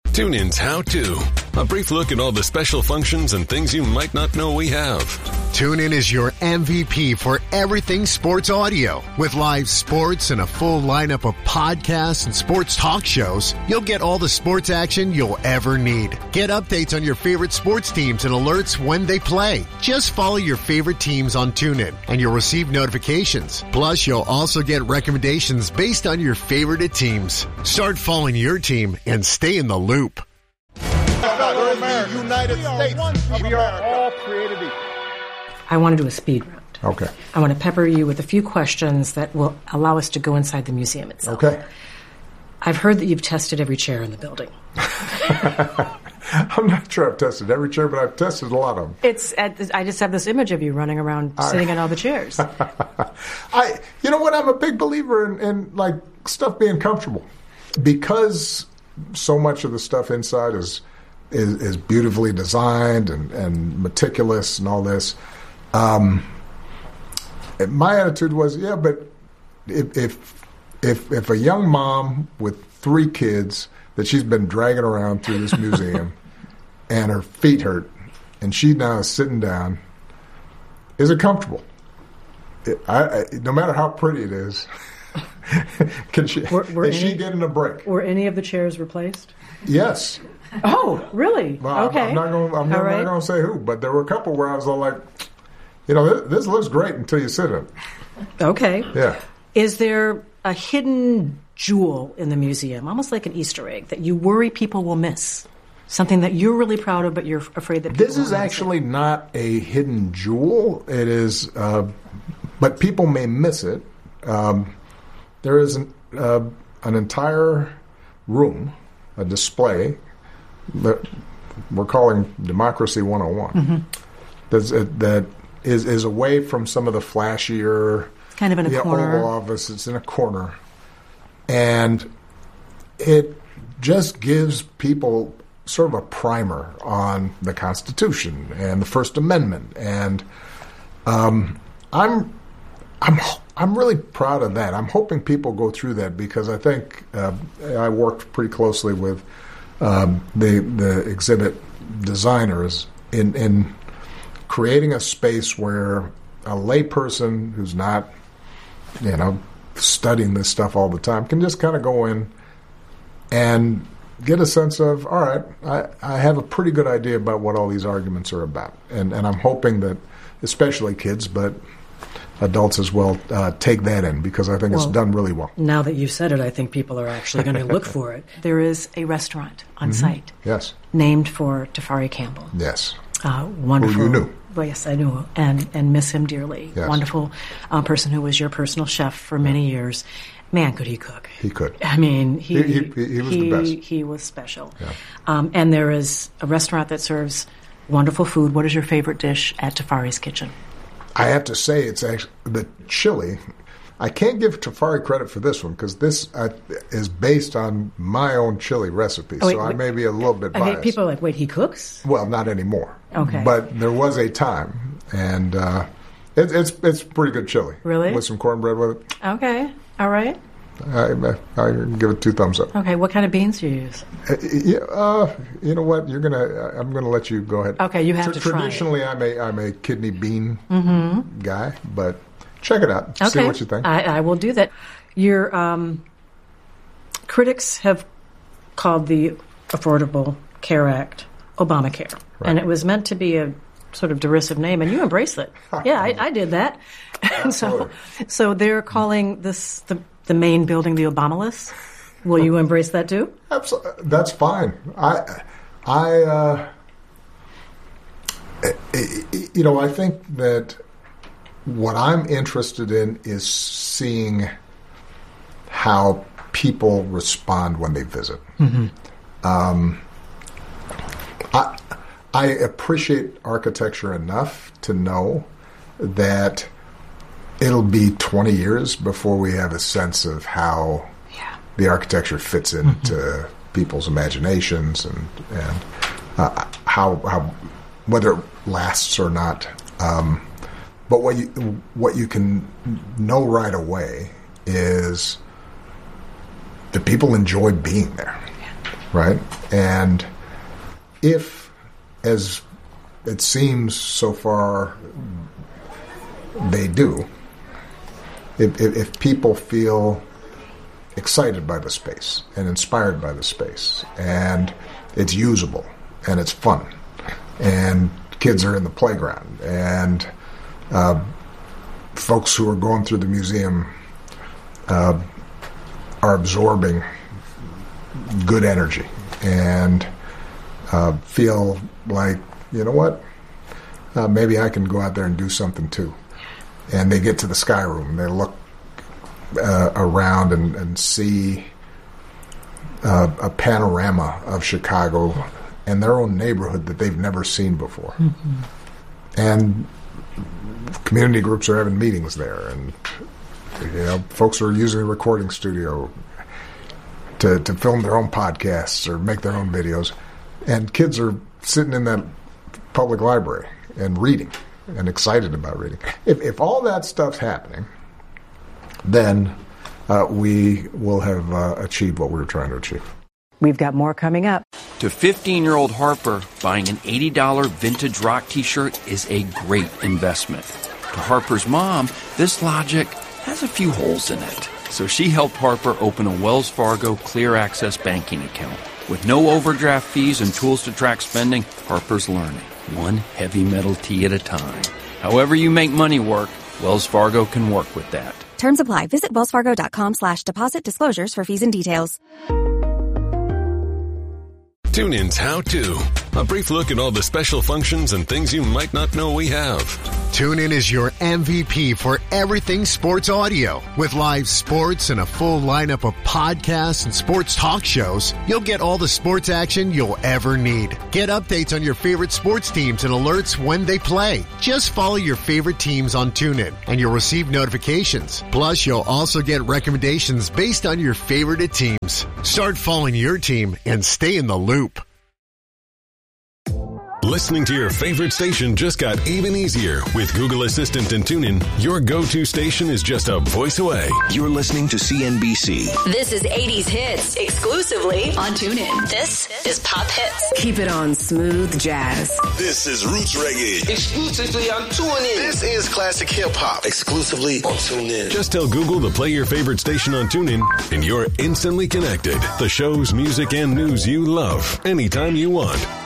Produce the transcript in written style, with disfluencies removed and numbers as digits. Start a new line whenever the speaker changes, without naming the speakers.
TuneIn's How To. A brief look at all the special functions and things you might not know we have.
TuneIn is your MVP for everything sports audio. With live sports and a full lineup of podcasts and sports talk shows, you'll get all the sports action you'll ever need. Get updates on your favorite sports teams and alerts when they play. Just follow your favorite teams on TuneIn, and you'll receive notifications. Plus, you'll also get recommendations based on your favorite teams. Start following your team and stay in the loop.
United States. We are all created equal.
I want to do a speed round.
Okay.
I want to pepper you with a few questions that will allow us to go inside the museum itself.
Okay.
I've heard that you've tested every chair in the building.
I'm not sure I've tested every chair, but I've tested a lot of them.
I just have this image of you running around sitting in all the chairs.
You know what? I'm a big believer in like stuff being comfortable, because so much of the stuff inside is beautifully designed and meticulous and all this. My attitude was, yeah, but if a young mom with 3 kids that she's been dragging around through this museum and her feet hurt and she now is sitting down, is it comfortable? No matter how pretty it is, is she getting a break?
Were any of the chairs replaced?
Yes.
Oh, really?
Well,
okay.
I'm not going to say who, but there were a couple where I was all like, this looks great until you sit in it.
Okay.
Yeah.
Is there a hidden jewel in the museum, almost like an Easter egg, that you worry people will miss? Something that you're really proud of, but you're afraid that people
This is actually not a hidden jewel. It is, but people may miss it. There is an entire room, a display that we're calling Democracy 101. That is away from some of the flashier,
kind of in a corner.
Oval Office. It's in a corner, and it just gives people sort of a primer on the Constitution and the First Amendment, and I'm really proud of that. I'm hoping people go through that, because I think I worked pretty closely with the exhibit designers in creating a space where a layperson who's not, studying this stuff all the time can just kind of go in and get a sense of, all right, I have a pretty good idea about what all these arguments are about. And I'm hoping that especially kids, but adults as well, take that in, because I think it's done really well.
Now that you've said it, I think people are actually going to look for it. There is a restaurant on site.
Yes.
Named for Tafari Campbell.
Yes.
Wonderful.
Who you knew.
Well, yes, I knew, and miss him dearly.
Yes.
Wonderful person who was your personal chef for many years. Man, could he cook.
He could.
I mean, he
was the best.
He was special.
Yeah.
And there is a restaurant that serves wonderful food. What is your favorite dish at Tafari's Kitchen?
I have to say, it's actually the chili. I can't give Tafari credit for this one, because this is based on my own chili recipe, so I may be a little bit biased.
People are like, wait, he cooks?
Well, not anymore.
Okay.
But there was a time, and it's pretty good chili.
Really?
With some cornbread with it.
Okay. All right.
I give it 2 thumbs up.
Okay. What kind of beans do you use?
You know what? I'm gonna let you go ahead.
Okay, you have to try it.
Traditionally, I'm a kidney bean guy, but check it out.
Okay.
See what you think.
I will do that. Your critics have called the Affordable Care Act Obamacare, and it was meant to be a sort of derisive name, and you embrace it. Yeah, I did that. so they're calling this the main building the Obamalus. Will you embrace that too?
Absolutely. That's fine. I think that what I'm interested in is seeing how people respond when they visit. I appreciate architecture enough to know that it'll be 20 years before we have a sense of how the architecture fits into people's imaginations and how whether it lasts or not. But what you can know right away is that people enjoy being there. right? And if, as it seems so far they do, if people feel excited by the space and inspired by the space, and it's usable and it's fun, and kids are in the playground, and folks who are going through the museum are absorbing good energy and feel like, you know what, maybe I can go out there and do something too. And they get to the Sky Room, they look around and see a panorama of Chicago and their own neighborhood that they've never seen before. Mm-hmm. And community groups are having meetings there, and folks are using a recording studio to film their own podcasts or make their own videos, and kids are sitting in that public library and reading and excited about reading. If all that stuff's happening, then we will have achieved what we were trying to achieve.
We've got more coming up.
To 15-year-old Harper, buying an $80 vintage rock T-shirt is a great investment. To Harper's mom, this logic has a few holes in it. So she helped Harper open a Wells Fargo Clear Access banking account. With no overdraft fees and tools to track spending, Harper's learning, one heavy metal tee at a time. However you make money work, Wells Fargo can work with that.
Terms apply. Visit wellsfargo.com/deposit disclosures for fees and details.
TuneIn's How To. A brief look at all the special functions and things you might not know we have.
TuneIn is your MVP for everything sports audio. With live sports and a full lineup of podcasts and sports talk shows, you'll get all the sports action you'll ever need. Get updates on your favorite sports teams and alerts when they play. Just follow your favorite teams on TuneIn, and you'll receive notifications. Plus, you'll also get recommendations based on your favorite teams. Start following your team and stay in the loop.
Listening to your favorite station just got even easier. With Google Assistant and TuneIn, your go-to station is just a voice away.
You're listening to CNBC.
This is 80s Hits, exclusively on TuneIn. This is Pop Hits.
Keep it on smooth jazz.
This is Roots Reggae.
Exclusively on TuneIn.
This is Classic Hip Hop. Exclusively on TuneIn.
Just tell Google to play your favorite station on TuneIn, and you're instantly connected. The shows, music, and news you love, anytime you want.